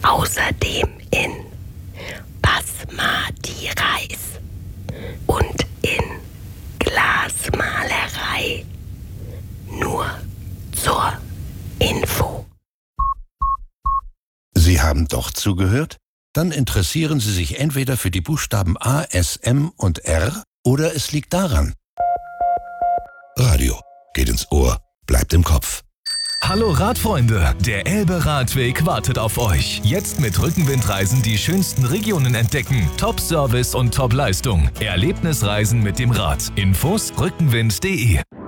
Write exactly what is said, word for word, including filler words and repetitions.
Außerdem in Basmati Reis und in Glasmalerei. Nur zur Info. Sie haben doch zugehört? Dann interessieren Sie sich entweder für die Buchstaben A, S, M und R oder es liegt daran. Radio geht ins Ohr, bleibt im Kopf. Hallo Radfreunde, der Elbe-Radweg wartet auf euch. Jetzt mit Rückenwindreisen die schönsten Regionen entdecken. Top-Service und Top-Leistung. Erlebnisreisen mit dem Rad. Infos rückenwind punkt de.